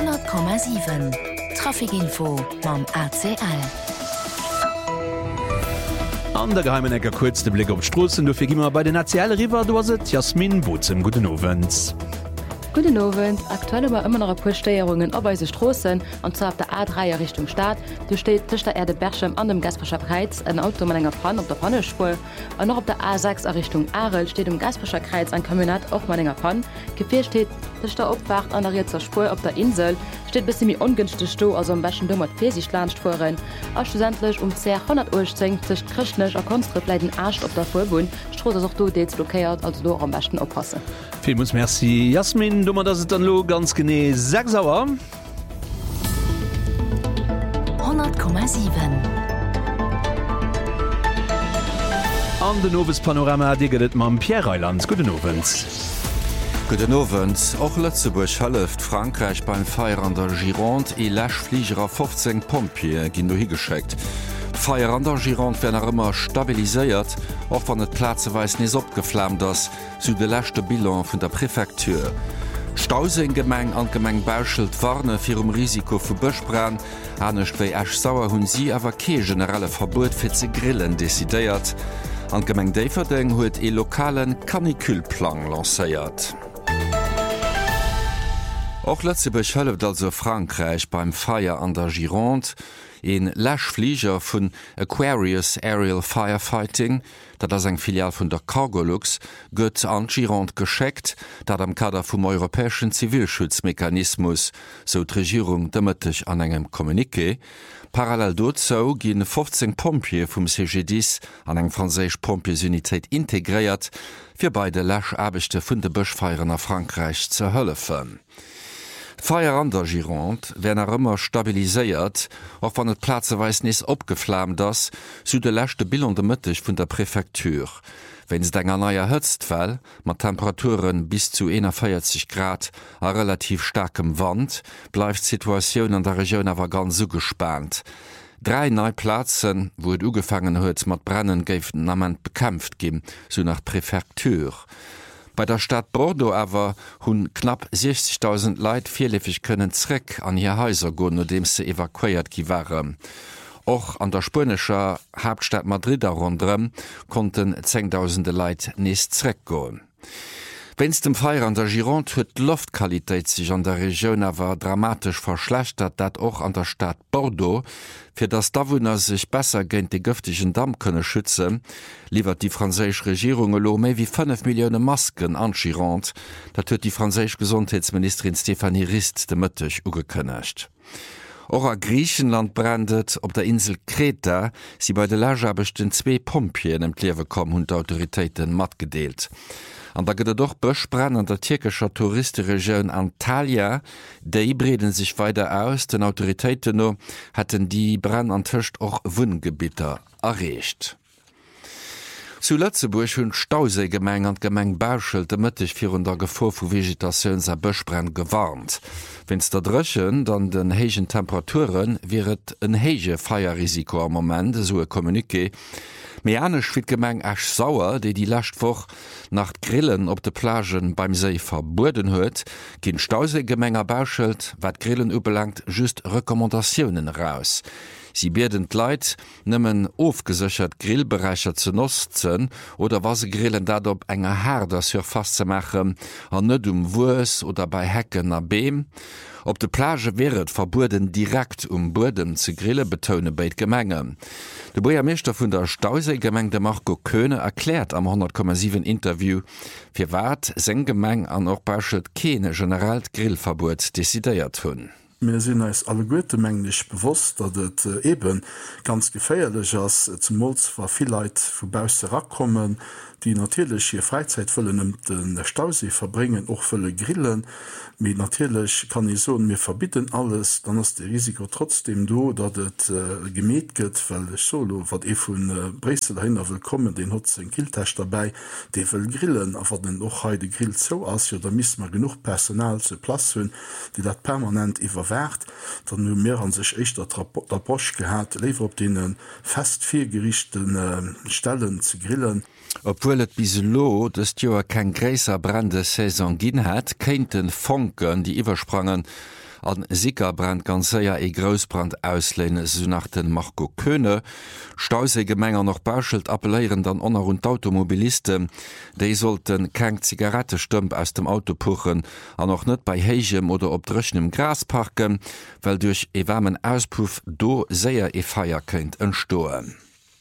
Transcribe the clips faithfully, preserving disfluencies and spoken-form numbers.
hundert Komma sieben Trafikinfo mam A C L. An der geheimen Ecker kurz de Blick op Strossen, du fir gimmer bei den nationale River do se Jasmin Bozem Guten Novens. Guten Abend. Aktuell war immer noch Poststeierungen auf unsere Straßen, und zwar auf der A drei Richtung Stadt. Du steht zwischen der Erde Berchem an dem Gasperscher Kreuz ein Auto mit einer Panne auf der Pannespur. Und noch auf der A sechs Richtung Arel steht im Gasperscher Kreuz ein Kamionett auch mit einer Panne. Gefähr steht zwischen der Obwacht an der Ritzer Spur auf der Insel. Steht bis ziemlich ungünstig Sto, also am besten dummer Pfirsichland fahren. Auch schlussendlich um ca. hundertzehn zwischen Christlich und Konstrukt bleiben Arsch auf der Vorbund. Straße ist auch da jetzt blockiert, also da am besten aufpassen. Vielen muss merci Jasmin, dummer das ist dann lo ganz gene sechs sauer. hundert Komma sieben An den Novus Panorama deget mam Pierreiland. Guten Novens. Guten Abend. Auch Lützeburg hilft Frankreich beim Feier an der Gironde e Lachflieger fünfzehn Pompier gin du hingeschickt. Feier an der Gironde werden immer stabilisiert, auch wenn het Platzeweis nicht abgeflammt ist, so der letzte Bilan von der Präfektur. Stausengemeng an Gemeng Bauschild warne für um Risiko für Buschbrand, ernst wie Asch sauer hun sie aber kein generelle Verbot für zu grillen dezidiert. An Gemeng Daverding huet e lokalen Kanikülplan lanciert. Auch Lützeburg hilft also Frankreich beim Feier an der Gironde. Ein Lachflieger von Aquarius Aerial Firefighting, dat ass eng Filial vun der Cargolux, gëtt an Gironde gescheckt, dat am Kader vum europäischen Zivilschutzmechanismus, so d' Regierung dëmmettech an engem Kommuniqué. Parallel dazu gehen fünfzehn Pompier vom C G dix an eng französisch Pompiers-Unitéit integriert, für beide Lacharbechte vun de Buschfeiern nach Frankreich zu helfen. Feier an der Gironde werden er immer stabilisiert, auch wenn het Platzeweis nicht abgeflammt ist, so de letzte Bilan de Mittag von der Präfektur. Wenn es dann an neuer Höchstfall, mit Temperaturen bis zu einundvierzig Grad a relativ starkem Wand, bleibt die Situation in der Region aber ganz so gespannt. Drei neue Plätze, wo es angefangen hat, mit Brennen geben, namentlich bekämpft geben, so nach Präfektur. Bei der Stadt Bordeaux aber hun knapp sechzigtausend Leute vierläufig können zurück an ihr Häuser gehen, nachdem sie evakuiert waren. Auch an der spanischen Hauptstadt Madrid rundherum konnten zehntausende Leute nicht zurückgehen. Wenn es dem Feier an der Gironde hat die Luftqualität sich an der Region aber dramatisch verschlechtert, dat auch an der Stadt Bordeaux, für das Bewohner sich besser gegen den giftigen Damm können schützen, liefert die französische Regierung lo mehr wie fünf Millionen Masken an Gironde. Das hat die französische Gesundheitsministerin Stéphanie Rist de Mittag angekündigt. Auch in Griechenland brandet op der Insel Kreta, sie bei der Lagerbechten zwei Pompier in dem Leben kommen und die Autoritäten matgedeelt. An da gëtt doch Bëschbrand an der türkischer Touristenregion Antalya, déi breden sich weiter aus, den Autoritäten no hätten die Brand an Tischcht auch Wohngebieter erreicht. Zu Lützeburg hunn Stauseegemeng an Gemeng Bauschild de Mittag fir der Gefahr vu Vegetations a Bëschbrand gewarnt. Wenn's da drëchen, dann den hegen Temperaturen wäret een hege Feierrisiko am Moment, so e Kommuniqué. Meanisch wird Gemeng Asch sauer, die die Lastwoch nach Grillen op de Plagen beim See verboten huet, gin Stauseegemenger Bauschild, wat Grillen ubelangt, just Rekommandationen raus. Sie beten Leiit nëmmen aufgesichert Grillbereicher zu nutzen oder was sie grillen dadurch enger Herder für fastzumachen, an net um Wurs oder bei Hecken a Beem. Op de Plage wäret verboten direkt um Boden zu grille, betone beit Gemenge. De Bürgermeister vun der Stauseegemeng de Marco Köhne erklärt am hundert Komma sieben Interview, fir wat seng Gemeng an och Bauschild keine generell Grillverbot desideiert hunn. Wir sind uns alle gute Menglich bewusst, dass es äh, eben ganz gefährlich ist, äh, zum Molz war viel Leute vorbei kommen, die natürlich ihre Freizeit füllen und den Stausee verbringen, auch viele grillen. Aber natürlich kann ich so, wir verbieten alles, dann ist das Risiko trotzdem da, dass es äh, gemäht wird, weil ich solo, was ich von äh, Bresel dahinter will kommen, den hat einen Grilltest dabei, der will grillen, aber dann auch heute grillt so aus, ja, da müssen wir genug Personal zu Platz haben, die das permanent überwacht, dann nur mehr an sich echt der Bosch gehabt, lieber auf den fest viergerichteten äh, Stellen zu grillen. Obwohl et bis lo des Joer kein gräser Brandesaison ginn hat, kenten Fonken, die iwwersprangen, An Sickerbrand ganz séier e Grosbrand auslehne so nach den Marco Köhne. Stausegemenger noch Bauschuld appelléieren dann onnner rund Automobilisten. Déi sollten keng Zigarettestump aus dem Auto puchen, an noch net bei Heigem oder op drechnem Gras parken, weil durch e warmen Auspuff do séier e Feier kennt entstoen.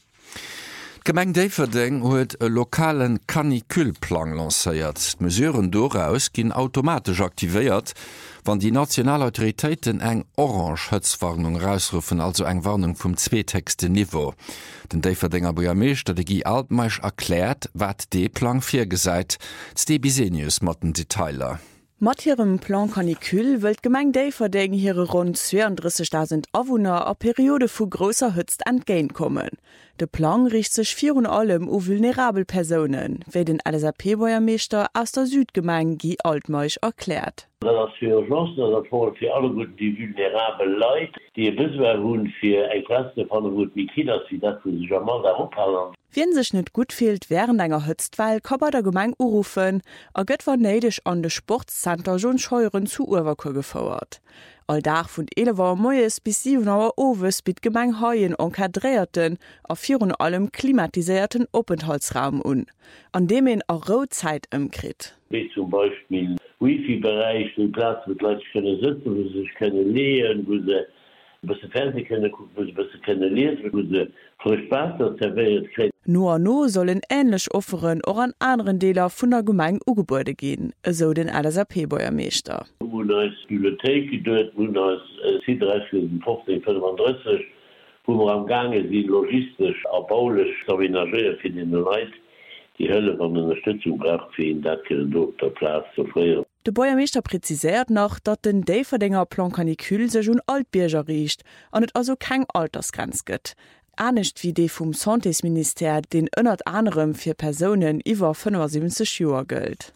Gemeng Daverding huet e lokalen Kanikülplan lancéiert. Mesuren doraus ginn automatisch aktiviert, wann die Nationalautoritäten eng Orange-Hëtzwarnung rausrufen, also eng Warnung vum zweetexte Niveau. Den Daverdinger Bojameestrategie Altmeich erklärt, wat de Plan firgesäit, d'Ste Bisenius matten Detailer. Mat hirem Plan Kanikül wëlt Gemeng Daverding hire rund zweiunddreißigtausend Awohner a Periode vu grosser Hëtzt entgéint kommen. De Plan richt sech virun allem u vulnerabel Personen, wéi den L S A P-Bojameester aus der Südgemeng Gi Altmeich erklärt. Dat fir Urgence fir alle gut die vulnerabel Leiit, die e biswer hunn fir eng Klasse van der gut wie Kinder wie dat sech mal darophalen. Wien sech net gut fehlt während enger Hëtztweil kopper der Gemeng urufen, a gëtt war neidech an de Sportcenter schon scheuren zu Uwerkur gefauerert. Alldach vun elewer Moes bis siebenauer Owes bit Gemeng Haien enkadréierten a virun allem klimatisierten Openthaltsraum un, an dem en a Rotzeit ëmkrit. Wie zum Beispiel Wifi-Bereich, den Platz mit Leute können sitzen, wo sie sich können lehen, wo sie ein bisschen Fernsehen können gucken, wo sie ein bisschen können lesen, wo sie frisch Wasser serviert kriegen. No an no sollen ähnlich Offeren auch an anderen Deler vun der Gemeng Ugebäude gehen, so den L S A P-Bojameester. Wo als Bibliothek gedört, wo als C fünfzehn fünfunddreißig, wo wir am Gange sind, logistisch, erbaulich, aménagiert für die Leute, die Hölle von Unterstützung braucht für ihn, das können dort der Platz zu frieren. De Bojameester präzisiert noch, dat den Daverdinger Plan Kanikül sech un Altbierger riecht an et also keng Altersgrenz gëtt. Anecht wie dee vum Santesminister den ënnert anderem fir Personen iwwer fünfundsiebzig Joer gëlt.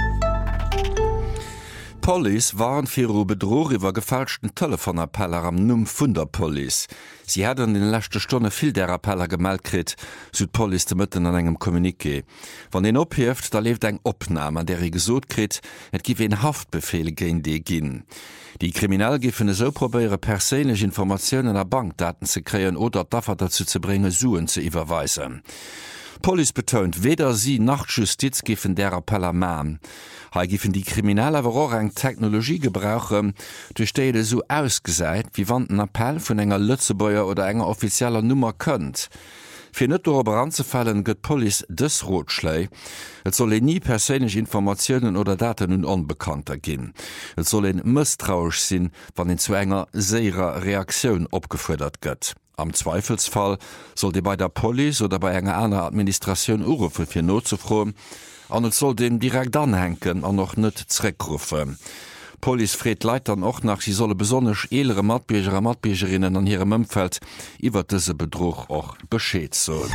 Police waren fir o Bedroh iwwer gefälschten Telefonappeller am Numm vun der Police. Sie hat an den lechte Stunde viel der Appeller gemeldt krit, Süd Police de Mëtten an engem Kommuniké. Wann den opheft, da lebt eng Opname, an der er gesot krit, et giwe en Haftbefehl géint dee ginn. Die Kriminalgiffen so probéiere perélech Informationoen a Bankdaten ze kreien oder daffer dazu ze bringe Suen ze iwwerweisen. Police betont, weder sie nach Justiz giffen der Appeller ma. Ha giffen die Kriminelle war eng Technologie gebrauche, durchstede so ausgesäit, wie wann den Appell vun enger Lützebäuer oder enger offizieller Nummer könnt. Fi net darüber anzufallen gëtt Police des Rotschlei. Et soll nie perélech Informationen oder Daten nun unbekannter ginn. Et soll en misstrauisch sinn, wann en zu enger seier Reaktion opgefordert gëtt. Am Zweifelsfall soll die bei der Police oder bei enger einer Administration urufe fir not zu frohen, an et soll den direkt anhenken an noch net zreckrufe. Police fréet Leiit dann och nach, sie solle besonnech elere Matbeger Matbegerinnen an ihrem Mëmfeld iwwer dëse Bedroch och beschéet sollen.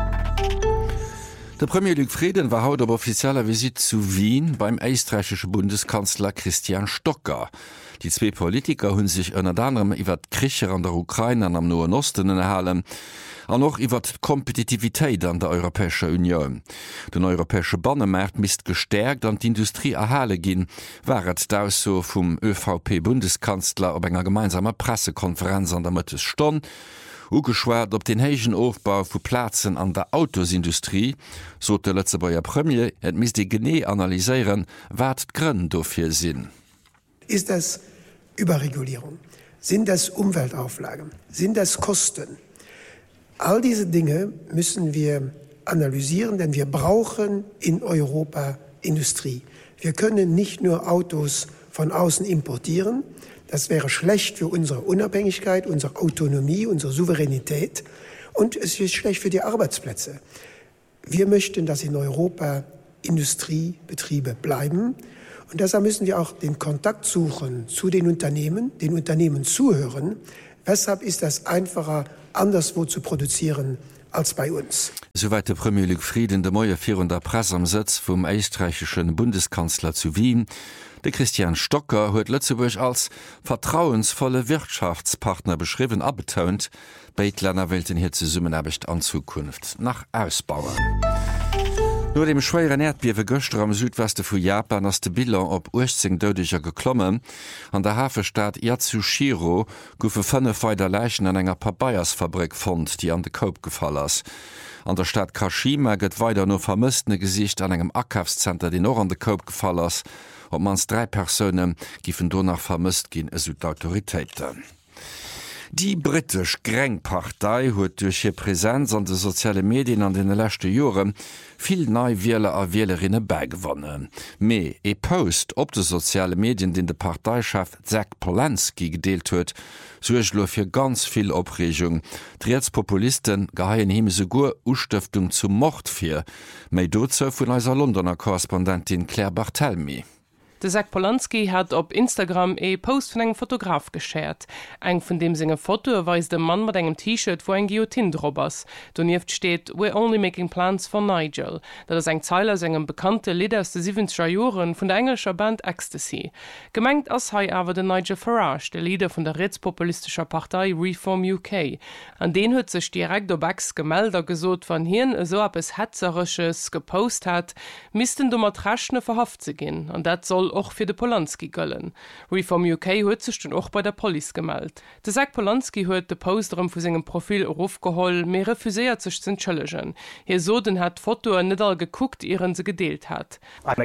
Der Premier Luc Frieden war haut op offizieller Visit zu Wien beim österreichsche Bundeskanzler Christian Stocker. Die zwei Politiker hunn sich ënner anderem iwwer d'Kricher an der Ukraine an am Noen Osten erhalen, an noch iwwer d'Kompetitivitéit an der Europäischer Union. Den europäesche Bannemarkt mist gestärkt an d'Industrie erhale ginn, waret daus so vum ÖVP-Bundeskanzler op enger gemeinsamer Pressekonferenz an der Mëttes Stonn, ugeschwert op den héigen Aufbau vu Plazen an der Autosindustrie, so de Lëtzebauer Premier, et mis de gené analyseieren, wat d'Grënn dofir sinn. Ist das Überregulierung? Sind das Umweltauflagen? Sind das Kosten? All diese Dinge müssen wir analysieren, denn wir brauchen in Europa Industrie. Wir können nicht nur Autos von außen importieren. Das wäre schlecht für unsere Unabhängigkeit, unsere Autonomie, unsere Souveränität und es ist schlecht für die Arbeitsplätze. Wir möchten, dass in Europa Industriebetriebe bleiben und deshalb müssen wir auch den Kontakt suchen zu den Unternehmen, den Unternehmen zuhören. Weshalb ist das einfacher, anderswo zu produzieren als bei uns. Soweit der Premier Luc Frieden de Moier vierhundert Presse am Sitz vom österreichischen Bundeskanzler zu Wien. Der Christian Stocker huet Lützeburg als vertrauensvolle Wirtschaftspartner beschrieben abbetont, Beitländer Welten hier zu summen erbecht an Zukunft nach Ausbauern. Nur dem schweren Erdbiewe Göster am Südweste vu Japan ass de Bilan op achtzehn deudecher geklommen. An der Hafestaat Yatsushiro goufe fënne feider Leichen an enger Papayersfabrik fand, die an de Koop gefall ass. An der Stadt Kashima gëtt weiter no vermëstne Gesicht an engem Akkaufszenter, die noch an de Koop gefall ass, op mans drei Personen gifen donach vermëst gin e Südautoritéiten. Die britisch Grengpartei huet durch hier Präsenz an de soziale Medien an den letzte Joren viel nei Wähler a Wählerinnen beigewonnen. Me e Post op de soziale Medien, den de Parteichef Zach Polanski gedeelt huet, suechlo fir ganz viel Opregung. Rechtspopulisten geheien him segur Ustiftung zu Mord fir. Mei dozo vun eiser Londoner Korrespondentin Claire Barthelmy. De Zach Polanski hat op Instagram e Post vun engem Fotograf geschert. Eng vun dem senge Foto weist dem Mann mat engem T-Shirt, wo eng Guillotine drobers. Donieft steht "We're only making plans for Nigel." Dat ass eng Zeil aus engem bekannte Lieder aus de siebziger Joren vun der englischer Band Ecstasy. Gemengt ass hai awer de Nigel Farage, der Lieder vun der rechtspopulistischer Partei Reform U K. An den huet sech direkt op Ex gemelder gesot, wann hien eso ab es hetzerisches gepost hat, misisten dummer traschne verhaft ze ginn. An dat soll auch für de Polanski göllen. Reform U K huet sich dann auch bei der Police gemeldet. De Zach Polanski huet de Posterem vu segem Profil aufgeholl, me refuséiert sich zu entschuldigen. Hier so den hat Foto net all geguckt, ihren se gedeelt hat.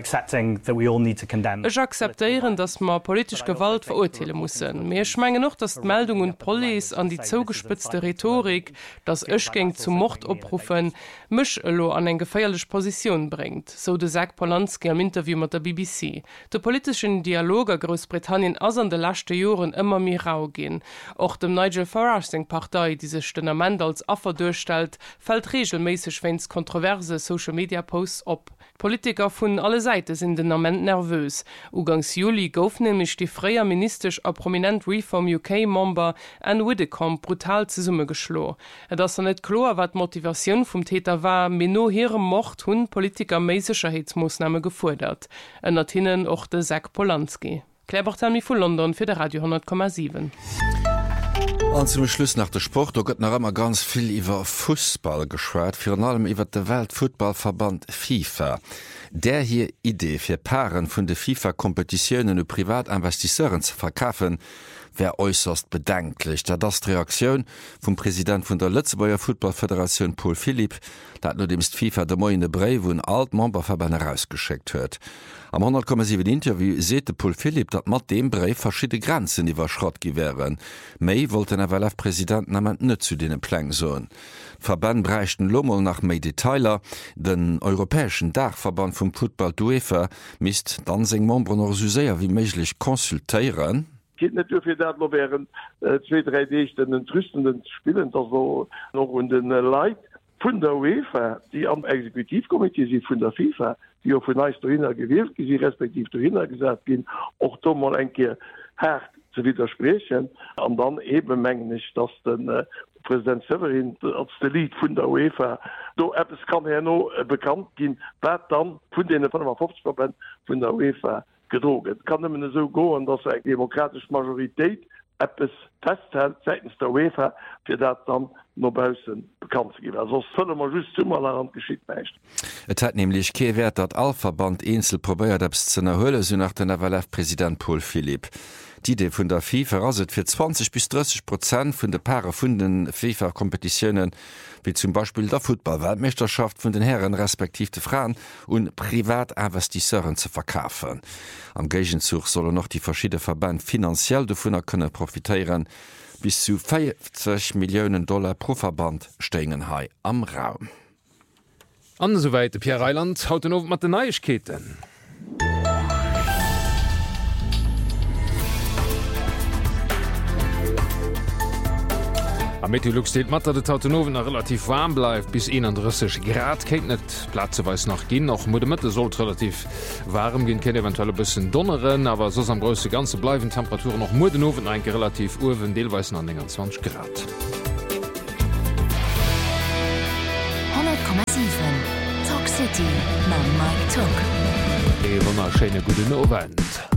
Ich akzeptieren, dass man politisch Gewalt verurteilen mussen. Mir schmenge noch, dass Meldung und Police an die zugespitzte Rhetorik, das Ech ging zu Mord oprufen, misch lo an en gefeierlich Position bringt, so de Zach Polanski am Interview mit der B B C. De politischen Dialoger Großbritannien ass an de lachte Joren immer mir rau gin. Och dem Nigel Farage seg Partei, die sech den Amend als Affer durchstellt, fällt regelmäßig wenns kontroverse Social Media Posts op. Politiker vun alle Seite sind den Amend nervös. Ugangs Juli gouf nämlich die freier ministerisch a prominent Reform U K-Member Anne Widdecombe brutal ze Summe geschlo. Et ass er net klar, wat Motivation vum Täter war, men no herem Mord hunn Politiker Meisicherheitsmaßnahme gefordert. Ennner hinnen och de Zach Polanski. Claire Barthelmy vu London fir de Radio hundert Komma sieben. An zum Schluss nach der Sport gëtt nach immer ganz viel iwwer Fußball geschwert, fir an allem iwwer de Weltfußballverband FIFA. Der hier Idee fir Paaren vun de FIFA-Kompetitionen u Privatinvestisseuren zu verkaufen, wär äußerst bedenklich, da das die Reaktion vom Präsident von der Lützebauer Footballföderation Paul Philipp, dat nur demst FIFA de moine Brei wo alt Memberverband herausgeschickt huet. Am hundert Komma sieben Interview sete Paul Philipp, dat mat dem Brei verschiedene Grenzen iwwer Schrott gewähren. Mei wollte den W F Präsident namment net zu denen Pläng soen. Verband brächten Lummel nach méi Detailer, den europäischen Dachverband vom Football UEFA misst dann seg Member noch so sehr wie möglich konsultieren. Net fir dat lo wären zwei drei Dichten den trüstenden Spielen noch hun den Leiit vun der UEFA, die am Exekutivkomitee si vun der FIFA, die vun Neistorinnner gewählt, die sie respektiv dahinter gesagt gin, och do mal enke hart zu widersprechen, an dann eben mengglich, dass den äh, Präsident Severin als de Lied vun der UEFA do App es kann her no äh, bekannt gin, wat dann vun den fünfundfünfzig Prozent vun der UEFA gedroget. Kann men so goen, dat eng demokratisch Majoritéit App es festhält seitens der UEFA fir dat dann nobausen bekannt zu geben. Also soll man just immer daran geschieht mecht. Et hat nämlich kewert, dat Allverband Einzel probiert abs zu erhöhle, so nach den W F Präsident Paul Philipp. Die Idee vun der FIFA raset fir zwanzig bis dreißig Prozent vun de Paare vun den FIFA-Kompetitionen, wie zum Beispiel der Football-Weltmeisterschaft vun den Herren respektiv de Frauen und Privatinvestisseuren zu verkaufen. Am Gegenzug sollen noch die verschiedene Verband finanziell davon können profitieren. Bis zu vierzig Millionen Dollar pro Verband stehen hai am Raum. An soweit Pierre Reiland haut den auf mat den Neuigkeiten. Am Meteorolog steht mat, dat de Tautonoven er relativ warm bleif bis einunddreißig Grad kennt net Platzeweis nach gin noch Modemette sollt relativ warm gin kennt eventuell bisssen donneren, aber sos am größte ganze bleiben Temperaturen noch Modenoven enke relativ urwen Deelweisen an zwanzig Grad. hundert Komma sieben Talk City, man Mike Talk. E wunderschöne gute Novent.